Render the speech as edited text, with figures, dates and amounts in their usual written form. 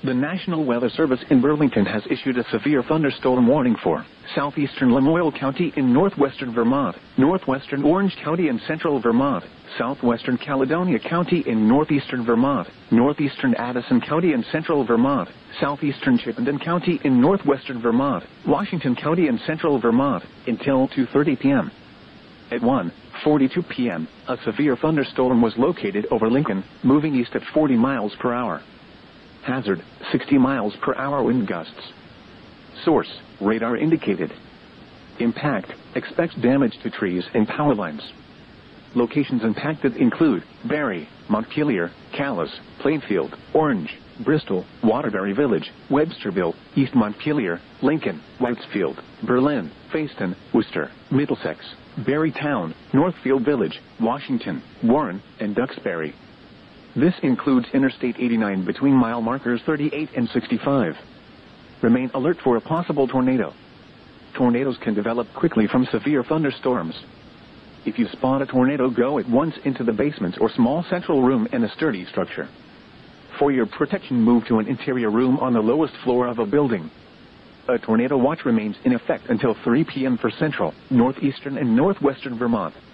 The National Weather Service in Burlington has issued a severe thunderstorm warning for southeastern Lamoille County in northwestern Vermont, northwestern Orange County in central Vermont, southwestern Caledonia County in northeastern Vermont, northeastern Addison County in central Vermont, southeastern Chittenden County in northwestern Vermont, Washington County in central Vermont, until 2:30 p.m. At 1:42 p.m., a severe thunderstorm was located over Lincoln, moving east at 40 miles per hour. Hazard, 60 miles per hour wind gusts. Source, radar indicated. Impact, expects damage to trees and power lines. Locations impacted include Barrie, Montpelier, Calais, Plainfield, Orange, Bristol, Waterbury Village, Websterville, East Montpelier, Lincoln, Whitesfield, Berlin, Fayston, Worcester, Middlesex, Barrytown, Northfield Village, Washington, Warren, and Duxbury. This includes Interstate 89 between mile markers 38 and 65. Remain alert for a possible tornado. Tornadoes can develop quickly from severe thunderstorms. If you spot a tornado, go at once into the basement or small central room in a sturdy structure. For your protection, move to an interior room on the lowest floor of a building. A tornado watch remains in effect until 3 p.m. for central, northeastern, and northwestern Vermont.